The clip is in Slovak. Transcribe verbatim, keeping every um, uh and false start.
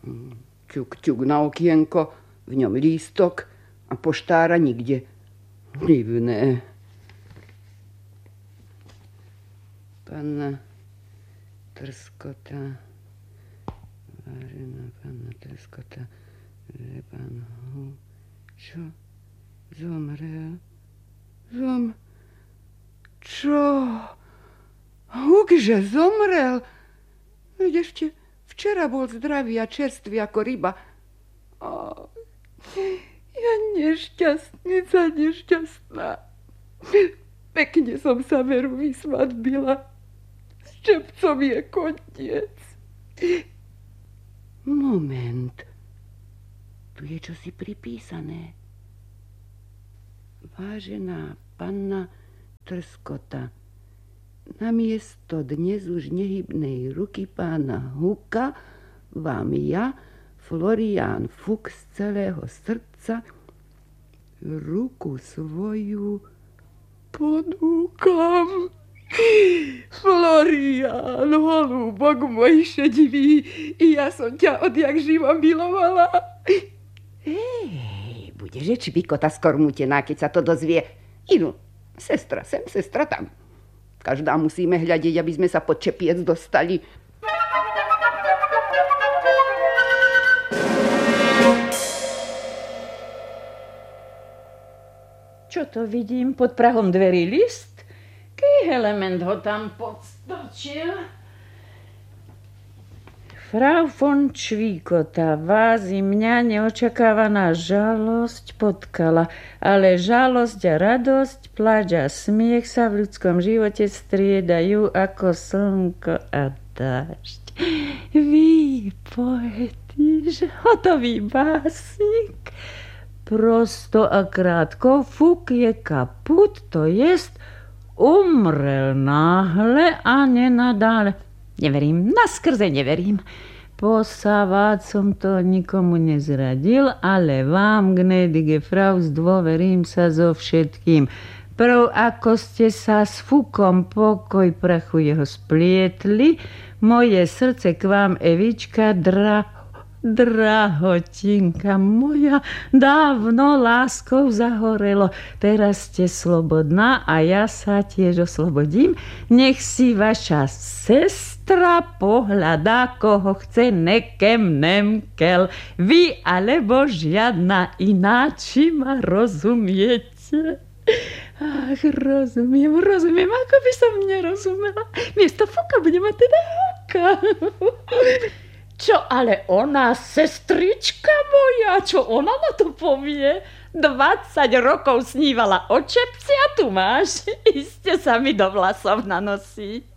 Ťuk, ťuk na okienko, v ňom lístok a poštára nikde. Divné. Panna Trskota, vážená panna Trskota, že pán Huk, čo? Zomrel? Zom... Čo? Huk, že zomrel? Veď ešte včera bol zdravý a čerstvý ako ryba. Oh, ja nešťastnica, nešťastná. Pekne som sa veru vysvadbila. S čepcom je koniec. Moment. Tu je čosi pripísané. Vážená panna Trskota, namiesto dnes už nehybnej ruky pána Huka vám ja, Florián Fuk, z celého srdca ruku svoju ponúkam. Florián, holúbok môj šedivý, ja som ťa odjak živo milovala. Hej, budeš čvikota skormutená, keď sa to dozvie. Inu, sestra sem, sestra tam. Každá musíme hľadiť, aby sme sa pod čepiec dostali. Čo to vidím? Pod prahom dverí list? Ký element ho tam podstočil? Frau von Čvíkota, vás i mňa neočakávaná žalosť potkala, ale žalosť a radosť, pláč a smiech sa v ľudskom živote striedajú ako slnko a dážď. Vy, poetíž, hotový básnik, prosto a krátko, Fuk je kaput, to jest umrel náhle a nenadále. Neverím, naskrze neverím. Posávať som to nikomu nezradil, ale vám, gnädige Frau, zdôverím sa so všetkým. Prv, ako ste sa s Fukom pokoj prachu jeho splietli, moje srdce k vám, Evička, dra... drahotinka moja, dávno láskou zahorelo. Teraz ste slobodná a ja sa tiež oslobodím. Nech si vaša sestra pohľadá, koho chce, nekem nemkel. Vy alebo žiadna iná, či ma rozumiete? Ach, rozumiem, rozumiem, ako by som nerozumela. Miesto Fuka budem mať teda Huka. Čo ale ona, sestrička moja, čo ona na to povie? dvadsať rokov snívala o čepci a tu máš. Iste sa mi do vlasov nanosí.